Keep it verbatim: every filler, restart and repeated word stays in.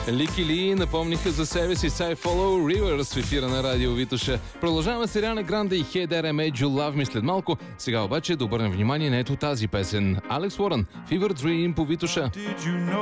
Лики Ли напомниха за себе си с I Follow Rivers в ефира на Радио Витоша. Продължаваме с Ариана Гранде и Hey There I Made You Love Me след малко. Сега обаче да обърнем внимание на ето тази песен. Алекс Уорън, Fever Dream по Витоша.